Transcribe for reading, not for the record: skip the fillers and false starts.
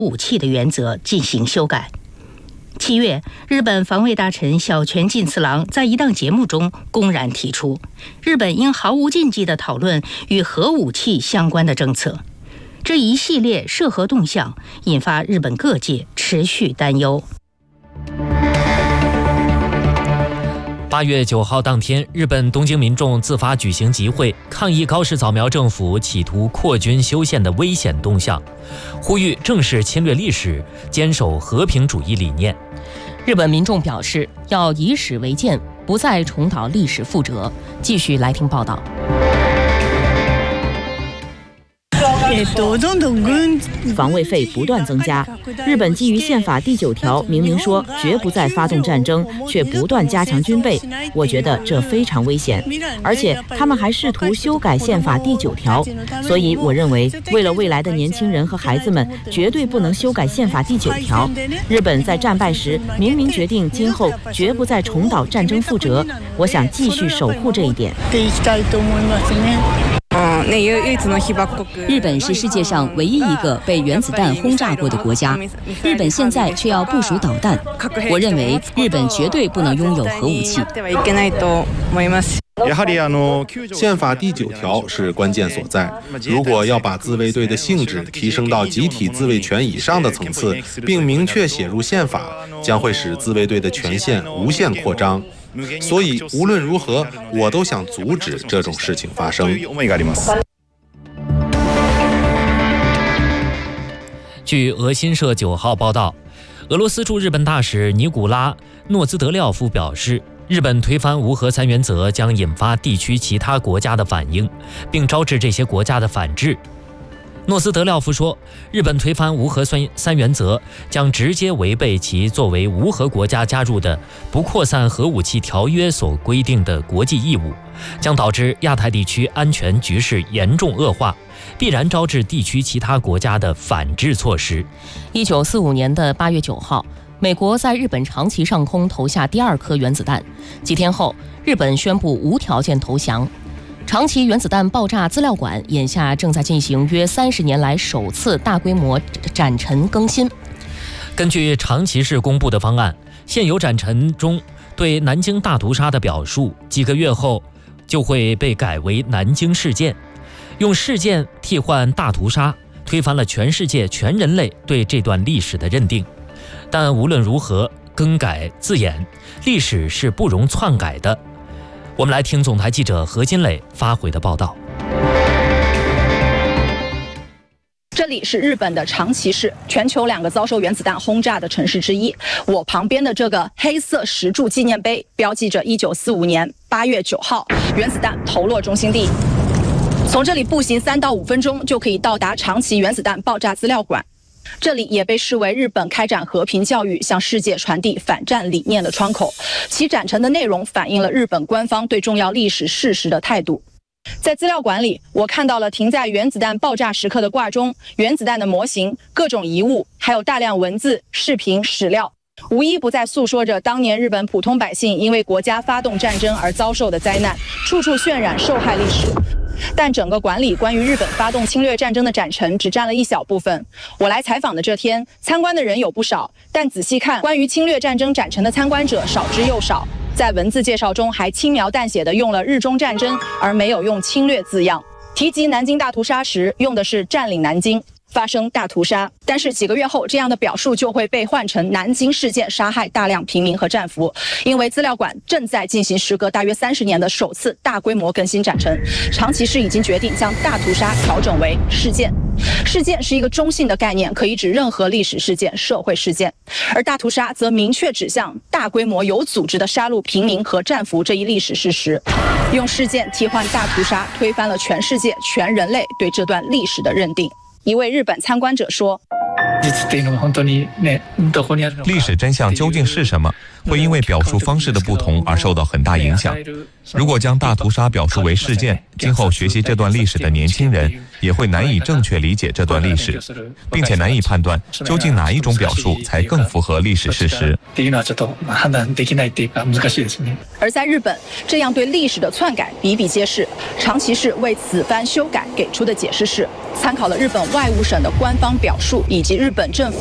武器的原则进行修改。7月，日本防卫大臣小泉进次郎在一档节目中公然提出，日本应毫无禁忌地讨论与核武器相关的政策。这一系列涉核动向引发日本各界持续担忧。 8月9号当天，日本东京民众自发举行集会，抗议高市早苗政府企图扩军修宪的危险动向，呼吁正视侵略历史，坚守和平主义理念。 日本民众表示要以史为鉴，不再重蹈历史覆辙。继续来听报道。 防卫费不断增加，日本基于宪法第9条明明说绝不再发动战争，却不断加强军备，我觉得这非常危险。而且他们还试图修改宪法第9条，所以我认为为了未来的年轻人和孩子们，绝对不能修改宪法第9条。日本在战败时明明决定今后绝不再重蹈战争覆辙，我想继续守护这一点。 日本是世界上唯一一个被原子弹轰炸过的国家，日本现在却要部署导弹，我认为日本绝对不能拥有核武器。 宪法第9条是关键所在，如果要把自卫队的性质提升到集体自卫权以上的层次，并明确写入宪法，将会使自卫队的权限无限扩张。所以无论如何，我都想阻止这种事情发生。 据俄新社9号报道，俄罗斯驻日本大使尼古拉·诺兹德廖夫表示，日本推翻无核3原则将引发地区其他国家的反应，并招致这些国家的反制。诺斯德廖夫说，日本推翻无核3原则将直接违背其作为无核国家加入的不扩散核武器条约所规定的国际义务，将导致亚太地区安全局势严重恶化，必然招致地区其他国家的反制措施。 1945年的8月9号，美国在日本长崎上空投下第2颗原子弹，几天后，日本宣布无条件投降。长崎原子弹爆炸资料馆眼下正在进行约30年来首次大规模展陈更新。 根据长崎市公布的方案，现有展陈中对南京大屠杀的表述，几个月后就会被改为南京事件，用事件替换大屠杀，推翻了全世界全人类对这段历史的认定。但无论如何，更改字眼，历史是不容篡改的。我们来听总台记者何金磊发回的报道。 这里是日本的长崎市，全球2个遭受原子弹轰炸的城市之一。我旁边的这个黑色石柱纪念碑标记着1945年8月9号原子弹投落中心地。从这里步行3到5分钟就可以到达长崎原子弹爆炸资料馆。这里也被视为日本开展和平教育、向世界传递反战理念的窗口。其展陈的内容反映了日本官方对重要历史事实的态度。在资料馆里，我看到了停在原子弹爆炸时刻的挂钟、原子弹的模型、各种遗物，还有大量文字、视频、史料，无一不在诉说着当年日本普通百姓因为国家发动战争而遭受的灾难，处处渲染受害历史。但整个馆里关于日本发动侵略战争的展陈只占了一小部分。我来采访的这天，参观的人有不少，但仔细看，关于侵略战争展陈的参观者少之又少。在文字介绍中还轻描淡写地用了日中战争，而没有用侵略字样。提及南京大屠杀时，用的是占领南京，发生大屠杀。但是几个月后，这样的表述就会被换成南京事件杀害大量平民和战俘，因为资料馆正在进行时隔大约30年的首次大规模更新展陈。长崎市已经决定将大屠杀调整为事件。事件是一个中性的概念，可以指任何历史事件、社会事件，而大屠杀则明确指向大规模有组织的杀戮平民和战俘这一历史事实。用事件替换大屠杀，推翻了全世界、全人类对这段历史的认定。一位日本参观者说， 历史真相究竟是什么，会因为表述方式的不同而受到很大影响。如果将大屠杀表述为事件，今后学习这段历史的年轻人也会难以正确理解这段历史，并且难以判断究竟哪一种表述才更符合历史事实。 而在日本，这样对历史的篡改比比皆是。长崎市为此番修改给出的解释是，参考了日本外务省的官方表述以及日本政府